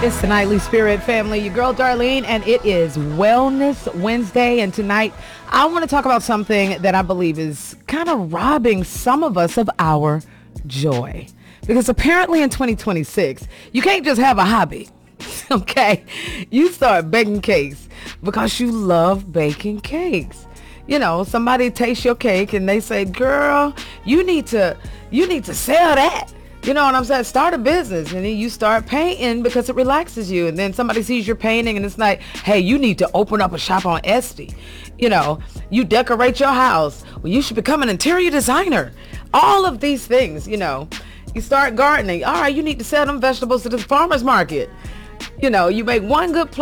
It's the Nightly Spirit family, your girl Darlene, and it is Wellness Wednesday. And tonight, I want to talk about something that I believe is kind of robbing some of us of our joy. Because apparently in 2026, you can't just have a hobby, okay? You start baking cakes because you love baking cakes. You know, somebody tastes your cake and they say, girl, you need to sell that. You know what I'm saying? Start a business, and then you start painting because it relaxes you. And then somebody sees your painting and it's like, hey, you need to open up a shop on Etsy. You know, you decorate your house. Well, you should become an interior designer. All of these things, you know, you start gardening. All right, you need to sell them vegetables to the farmer's market. You know, you make one good